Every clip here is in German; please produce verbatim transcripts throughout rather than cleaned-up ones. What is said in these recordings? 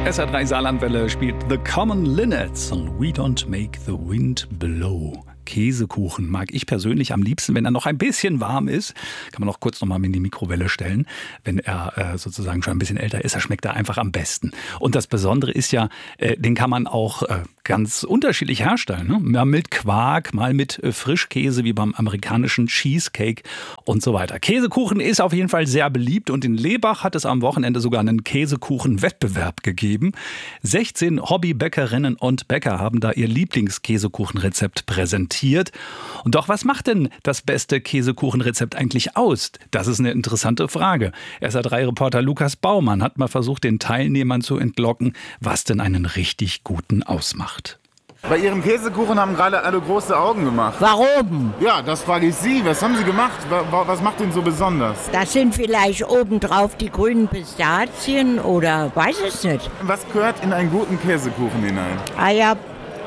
S R drei Saarlandwelle spielt The Common Linnets und We Don't Make the Wind Blow. Käsekuchen mag ich persönlich am liebsten, wenn er noch ein bisschen warm ist. Kann man auch kurz noch mal in die Mikrowelle stellen. Wenn er äh, sozusagen schon ein bisschen älter ist, dann schmeckt er einfach am besten. Und das Besondere ist ja, äh, den kann man auch äh, ganz unterschiedlich herstellen. Ne? Mal mit Quark, mal mit äh, Frischkäse, wie beim amerikanischen Cheesecake und so weiter. Käsekuchen ist auf jeden Fall sehr beliebt und in Lebach hat es am Wochenende sogar einen Käsekuchen-Wettbewerb gegeben. sechzehn Hobbybäckerinnen und Bäcker haben da ihr Lieblingskäsekuchenrezept präsentiert. Und doch, was macht denn das beste Käsekuchenrezept eigentlich aus? Das ist eine interessante Frage. S R drei Reporter Lukas Baumann hat mal versucht, den Teilnehmern zu entlocken, was denn einen richtig guten ausmacht. Bei Ihrem Käsekuchen haben gerade alle große Augen gemacht. Warum? Ja, das frage ich Sie. Was haben Sie gemacht? Was macht ihn so besonders? Das sind vielleicht obendrauf die grünen Pistazien oder weiß es nicht. Was gehört in einen guten Käsekuchen hinein? Eier,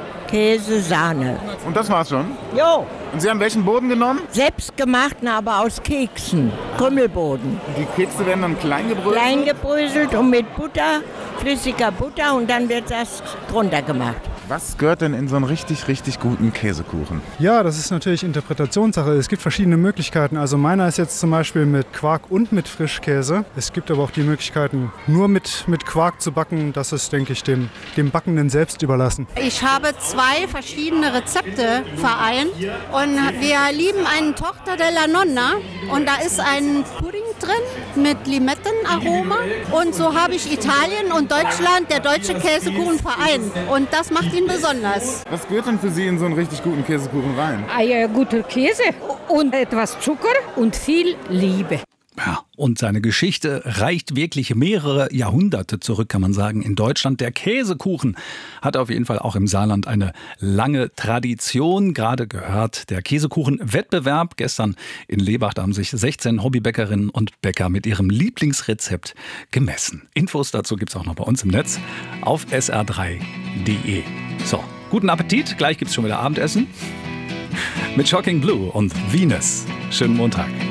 Käse, Sahne. Und das war's schon? Jo. Und Sie haben welchen Boden genommen? Selbstgemachten, aber aus Keksen. Krümmelboden. Die Kekse werden dann klein gebröselt? Klein gebröselt und mit Butter, flüssiger Butter und dann wird das drunter gemacht. Was gehört denn in so einen richtig, richtig guten Käsekuchen? Ja, das ist natürlich Interpretationssache. Es gibt verschiedene Möglichkeiten. Also meiner ist jetzt zum Beispiel mit Quark und mit Frischkäse. Es gibt aber auch die Möglichkeiten, nur mit, mit Quark zu backen. Das ist, denke ich, dem, dem Backenden selbst überlassen. Ich habe zwei verschiedene Rezepte vereint und wir lieben einen Torta della Nonna und da ist ein Pudding drin mit Limettenaroma und so habe ich Italien und Deutschland, der deutsche Käsekuchen vereint und das macht ihn besonders. Was gehört denn für Sie in so einen richtig guten Käsekuchen rein? Ein guter Käse und etwas Zucker und viel Liebe. Ja, und seine Geschichte reicht wirklich mehrere Jahrhunderte zurück, kann man sagen. In Deutschland, der Käsekuchen hat auf jeden Fall auch im Saarland eine lange Tradition. Gerade gehört der Käsekuchen-Wettbewerb. Gestern in Lebach, da haben sich sechzehn Hobbybäckerinnen und Bäcker mit ihrem Lieblingsrezept gemessen. Infos dazu gibt's auch noch bei uns im Netz auf s r drei punkt d e. So, guten Appetit. Gleich gibt's schon wieder Abendessen mit Shocking Blue und Venus. Schönen Montag.